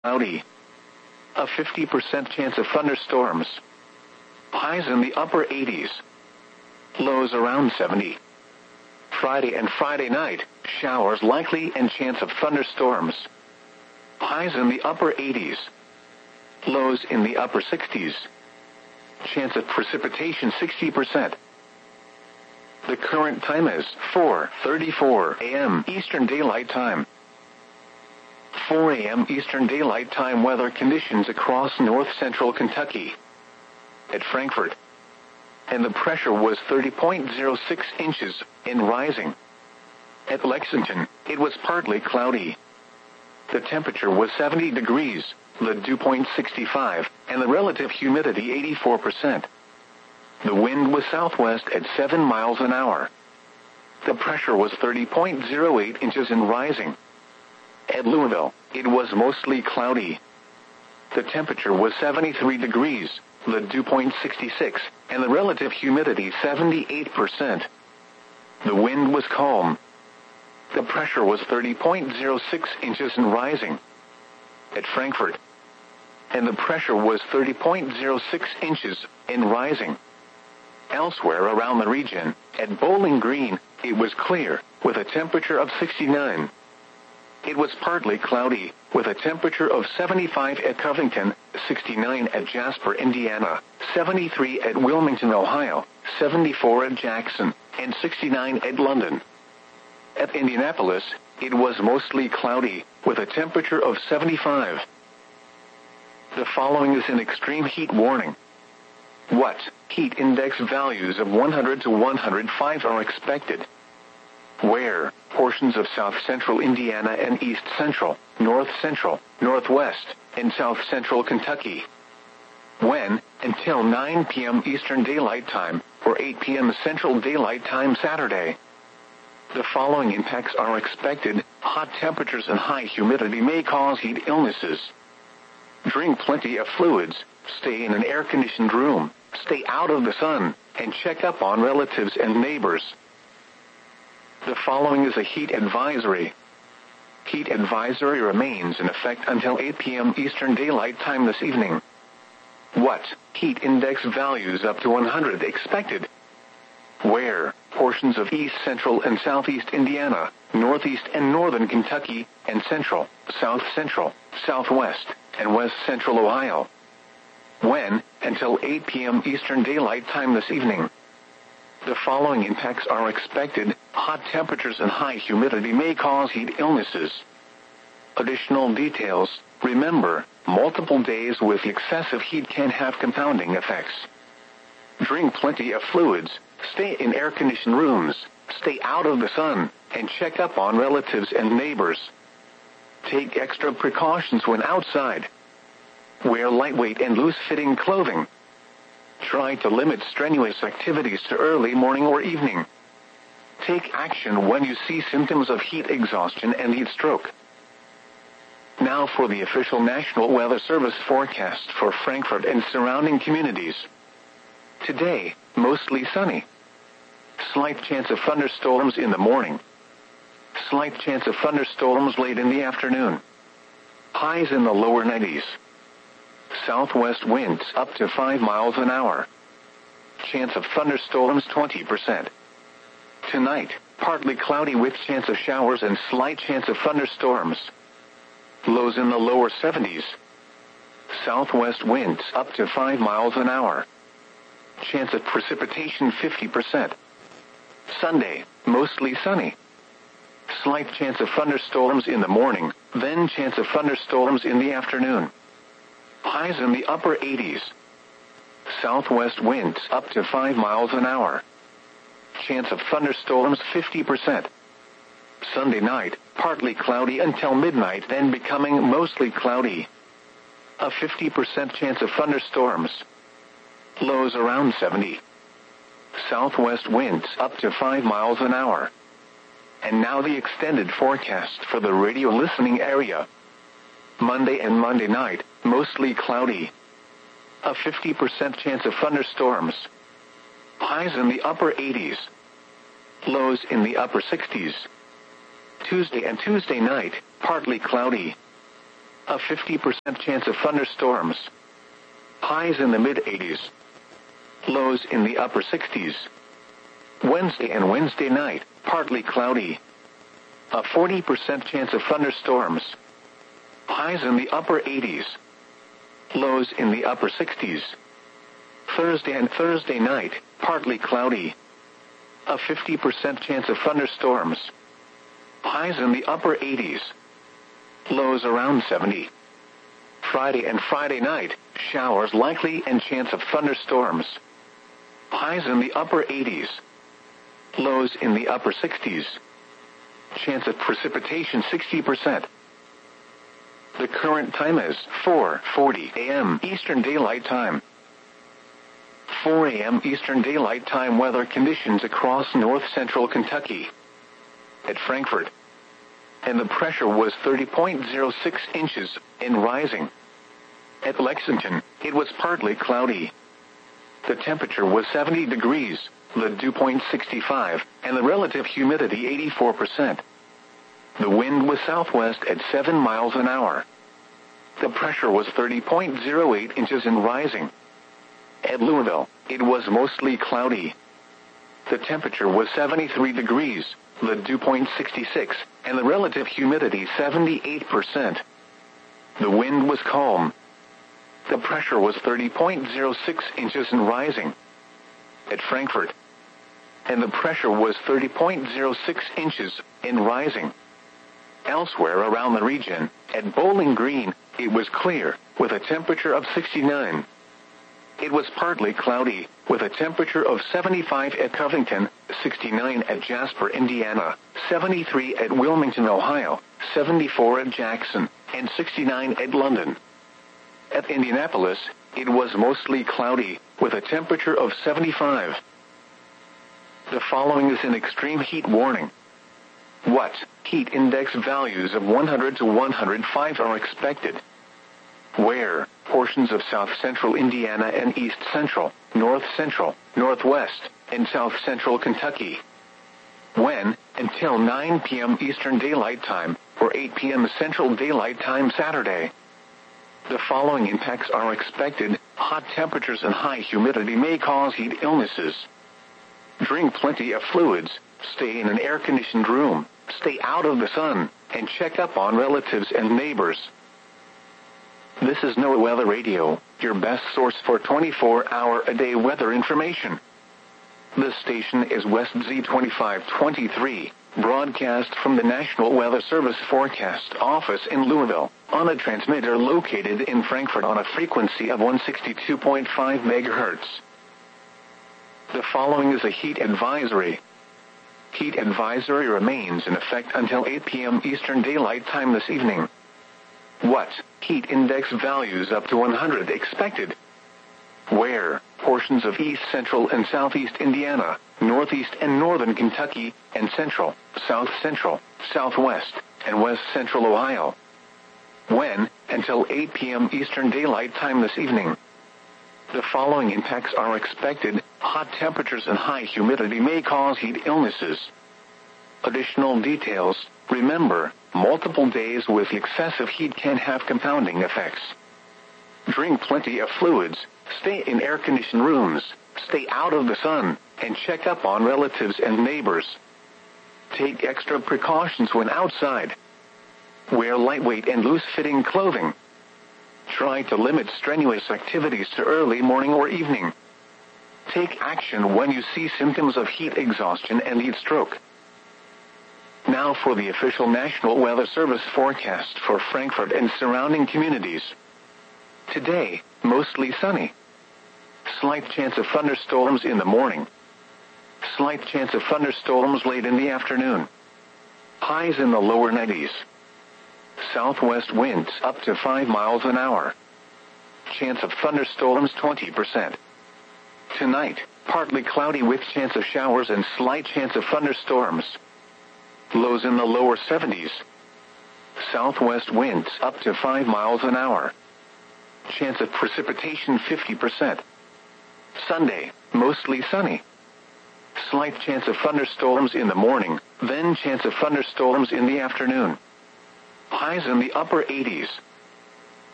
cloudy. A 50% chance of thunderstorms. Highs in the upper 80s. Lows around 70. Friday and Friday night, showers likely and chance of thunderstorms. Highs in the upper 80s. Lows in the upper 60s. Chance of precipitation 60%. The current time is 4:34 a.m. Eastern Daylight Time. 4 a.m. Eastern Daylight Time weather conditions across north-central Kentucky. At Frankfort. And the pressure was 30.06 inches and rising. At Lexington, it was partly cloudy. The temperature was 70 degrees, the dew point 65, and the relative humidity 84%. The wind was southwest at 7 miles an hour. The pressure was 30.08 inches and rising. At Louisville, it was mostly cloudy. The temperature was 73 degrees, the dew point 66, and the relative humidity 78%. The wind was calm. The pressure was 30.06 inches and rising. At Frankfort. And the pressure was 30.06 inches and rising. Elsewhere around the region, at Bowling Green, it was clear, with a temperature of 69. It was partly cloudy, with a temperature of 75 at Covington, 69 at Jasper, Indiana, 73 at Wilmington, Ohio, 74 at Jackson, and 69 at London. At Indianapolis, it was mostly cloudy, with a temperature of 75. The following is an extreme heat warning. What heat index values of 100 to 105 are expected? Where portions of south-central Indiana and east-central, north-central, northwest, and south-central Kentucky. When, until 9 p.m. Eastern Daylight Time, or 8 p.m. Central Daylight Time Saturday. The following impacts are expected. Hot temperatures and high humidity may cause heat illnesses. Drink plenty of fluids, stay in an air-conditioned room, stay out of the sun, and check up on relatives and neighbors. The following is a heat advisory. Heat advisory remains in effect until 8 p.m. Eastern Daylight Time this evening. What heat index values up to 100 expected? Where portions of east central and southeast Indiana, northeast and northern Kentucky, and central, south central, southwest, and west central Ohio. When, until 8 p.m. Eastern Daylight Time this evening. The following impacts are expected. Hot temperatures and high humidity may cause heat illnesses. Additional details. Remember, multiple days with excessive heat can have compounding effects. Drink plenty of fluids, stay in air-conditioned rooms, stay out of the sun, and check up on relatives and neighbors. Take extra precautions when outside. Wear lightweight and loose-fitting clothing. Try to limit strenuous activities to early morning or evening. Take action when you see symptoms of heat exhaustion and heat stroke. Now for the official National Weather Service forecast for Frankfort and surrounding communities. Today, mostly sunny. Slight chance of thunderstorms in the morning. Slight chance of thunderstorms late in the afternoon. Highs in the lower 90s. Southwest winds up to 5 miles an hour. Chance of thunderstorms 20%. Tonight, partly cloudy with chance of showers and slight chance of thunderstorms. Lows in the lower 70s. Southwest winds up to 5 miles an hour. Chance of precipitation 50%. Sunday, mostly sunny. Slight chance of thunderstorms in the morning, then chance of thunderstorms in the afternoon. Highs in the upper 80s. Southwest winds up to 5 miles an hour. Chance of thunderstorms 50%. Sunday night, partly cloudy until midnight, then becoming mostly cloudy. A 50% chance of thunderstorms. Lows around 70. Southwest winds up to 5 miles an hour. And now the extended forecast for the radio listening area. Monday and Monday night, mostly cloudy. A 50% chance of thunderstorms. Highs in the upper 80s. Lows in the upper 60s. Tuesday and Tuesday night, partly cloudy. A 50% chance of thunderstorms. Highs in the mid-80s. Lows in the upper 60s. Wednesday and Wednesday night, partly cloudy. A 40% chance of thunderstorms. Highs in the upper 80s. Lows in the upper 60s. Thursday and Thursday night, partly cloudy. A 50% chance of thunderstorms. Highs in the upper 80s. Lows around 70. Friday and Friday night, showers likely and chance of thunderstorms. Highs in the upper 80s. Lows in the upper 60s. Chance of precipitation 60%. The current time is 4:40 a.m. Eastern Daylight Time. 4 a.m. Eastern Daylight Time weather conditions across north-central Kentucky. At Frankfort. And the pressure was 30.06 inches and rising. At Lexington, it was partly cloudy. The temperature was 70 degrees, the dew point 65, and the relative humidity 84%. The wind was southwest at 7 miles an hour. The pressure was 30.08 inches and rising. At Louisville, it was mostly cloudy. The temperature was 73 degrees, the dew point 66, and the relative humidity 78%. The wind was calm. The pressure was 30.06 inches and rising. At Frankfort. And the pressure was 30.06 inches and rising. Elsewhere around the region, at Bowling Green, it was clear, with a temperature of 69. It was partly cloudy, with a temperature of 75 at Covington, 69 at Jasper, Indiana, 73 at Wilmington, Ohio, 74 at Jackson, and 69 at London. At Indianapolis, it was mostly cloudy, with a temperature of 75. The following is an extreme heat warning. What heat index values of 100 to 105 are expected? Where portions of south-central Indiana and east-central, north-central, northwest, and south-central Kentucky. When, until 9 p.m. Eastern Daylight Time, or 8 p.m. Central Daylight Time Saturday. The following impacts are expected. Hot temperatures and high humidity may cause heat illnesses. Drink plenty of fluids, stay in an air-conditioned room, stay out of the sun, and check up on relatives and neighbors. This is NOAA Weather Radio, your best source for 24-hour-a-day weather information. This station is West Z2523, broadcast from the National Weather Service Forecast Office in Louisville, on a transmitter located in Frankfort on a frequency of 162.5 MHz. The following is a heat advisory. Heat advisory remains in effect until 8 p.m. Eastern Daylight Time this evening. What heat index values up to 100 expected? Where portions of east central and southeast Indiana, northeast and northern Kentucky, and central, south central, southwest, and west central Ohio. When, until 8 p.m. Eastern Daylight Time this evening. The following impacts are expected. Hot temperatures and high humidity may cause heat illnesses. Additional details. Remember, multiple days with excessive heat can have compounding effects. Drink plenty of fluids, stay in air-conditioned rooms, stay out of the sun, and check up on relatives and neighbors. Take extra precautions when outside. Wear lightweight and loose-fitting clothing. Try to limit strenuous activities to early morning or evening. Take action when you see symptoms of heat exhaustion and heat stroke. Now for the official National Weather Service forecast for Frankfort and surrounding communities. Today, mostly sunny. Slight chance of thunderstorms in the morning. Slight chance of thunderstorms late in the afternoon. Highs in the lower 90s. Southwest winds up to 5 miles an hour. Chance of thunderstorms 20%. Tonight, partly cloudy with chance of showers and slight chance of thunderstorms. Lows in the lower 70s. Southwest winds up to 5 miles an hour. Chance of precipitation 50%. Sunday, mostly sunny. Slight chance of thunderstorms in the morning, then chance of thunderstorms in the afternoon. Highs in the upper 80s.